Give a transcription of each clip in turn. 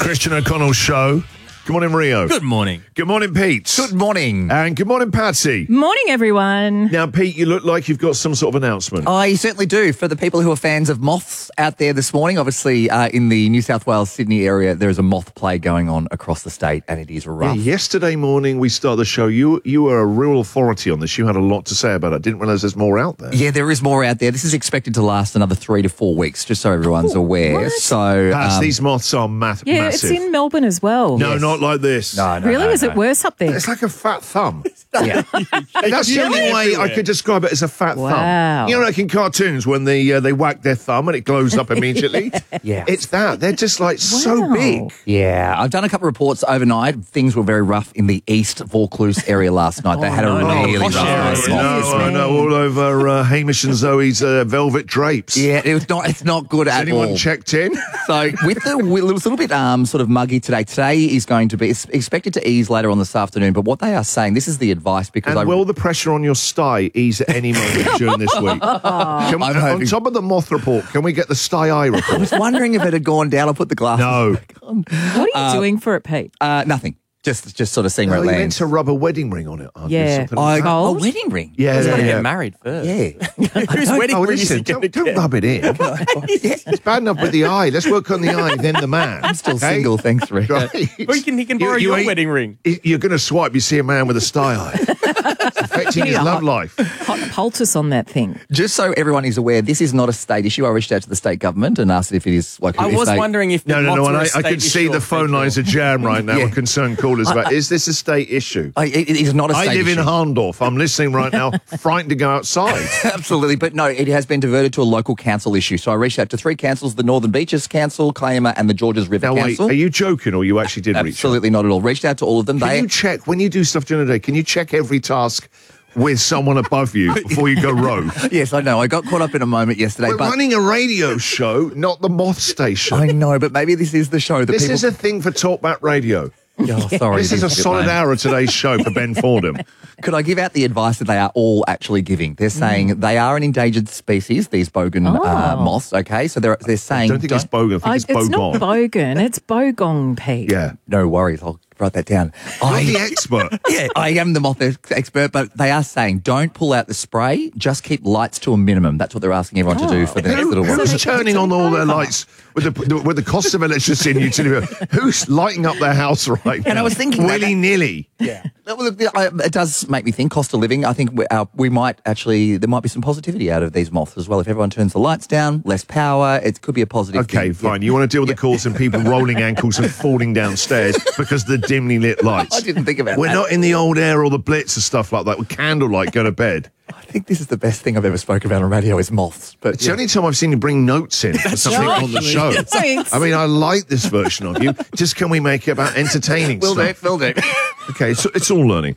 Christian O'Connell Show. Good morning, Rio. Good morning. Good morning, Pete. Good morning. And good morning, Patsy. Morning, everyone. Now, Pete, you look like you've got some sort of announcement. I certainly do. For the people who are fans of moths out there this morning, obviously in the New South Wales, Sydney area, there is a moth plague going on across the state, and it is rough. Yeah, yesterday morning, we started the show. You were a real authority on this. You had a lot to say about it. I didn't realise there's more out there. Yeah, there is more out there. This is expected to last another 3 to 4 weeks, just so everyone's aware. what? So, Pats, these moths are massive. Yeah, it's in Melbourne as well. No, not like this. No, Really? Is it worse up there? It's like a fat thumb. Yeah. That's the only way I could describe it as a fat Wow. thumb. You know, like in cartoons when they whack their thumb and it glows up immediately? Yeah. It's that. They're just like so Wow. big. Yeah, I've done a couple of reports overnight. Things were very rough in the East Vaucluse area last night. They had a really rough posh area. night. I know, all over Hamish and Zoe's velvet drapes. Yeah, it's not good Has at anyone all. checked in? So it was a little bit sort of muggy today. Today is going to be, it's expected to ease later on this afternoon, but what they are saying, this is the advice because And will the pressure on your sty ease at any moment during this week? I'm On hoping- top of the moth report, can we get the sty eye I report? was wondering if it had gone down. I'll put the glasses No. back on. What are you doing for it, Pete? Nothing. Just sort of seeing where Oh, it you meant lands. to rub a wedding ring on it, aren't you? Yeah. Something like that. A Gold? wedding ring. Yeah, He's got to yeah. get married first. Yeah. Whose wedding Oh, ring is he listen, going to don't get? rub it in. It's bad enough with the eye. Let's work on the eye, then the man. I'm Still single, thanks, Rick. Right. Well, he can borrow your ain't- wedding ring. You're going to swipe, you see a man with a sty eye. It's affecting his Yeah. love life. Hot poultice on that thing. Just so everyone is aware, this is not a state issue. I reached out to the state government and asked if it is like. I if was they- wondering if the No, moths and were a I state could see issue the or phone federal. lines are jammed right now Yeah. with concerned callers about, is this a state issue? It is not a state I live issue. in Harndorf. I'm listening right now, frightened to go outside. Absolutely, but no, it has been diverted to a local council issue. So I reached out to 3 councils, the Northern Beaches Council, Claimer and the Georges River Now, wait, Council. are you joking or you actually did reach out? Absolutely not at all. Reached out to all of them. Can you check, when you do stuff during the day, can you check every task with someone above you before you go rogue? Yes, I know. I got caught up in a moment yesterday, We're but running a radio show, not the moth station. I know, but maybe this is the show that This people... is a thing for Talkback Radio. Oh, sorry. This is a bit solid lame. hour of today's show for Ben Fordham. Could I give out the advice that they are all actually giving? They're saying they are an endangered species, these bogan moths, okay? So they're I saying... don't think it's bogan, I think it's It's not bogon. bogan, it's bogong, Pete. Yeah. No worries, I'll write that down. I'm the expert. Yeah, I am the moth expert, but they are saying don't pull out the spray, just keep lights to a minimum. That's what they're asking everyone to do for the next little while. Who's turning on all their lights with the cost of electricity and utility? Who's lighting up their house right now? And I was thinking that- willy-nilly. Yeah. It does make me think cost of living. I think we might actually, there might be some positivity out of these moths as well. If everyone turns the lights down, less power, it could be a positive Okay, thing. fine. You want to deal with the calls and people rolling ankles and falling downstairs because of the dimly lit lights. I didn't think about We're that. not in the old air or the Blitz and stuff like that with candlelight go to bed. I think this is the best thing I've ever spoken about on radio is moths. But It's the only time I've seen you bring notes in for something on the show. Thanks. I mean, I like this version of you. Just can we make it about entertaining stuff? will do. Okay, it's all learning.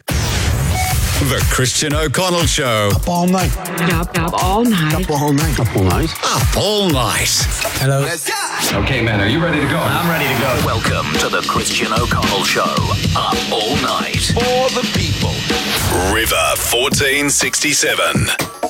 The Christian O'Connell Show. Up all night. Up all night. Up all night. Up all night. Up all night. Hello. Okay, man, are you ready to go? I'm ready to go. Welcome to the Christian O'Connell Show. Up all night. For the people. River 1467.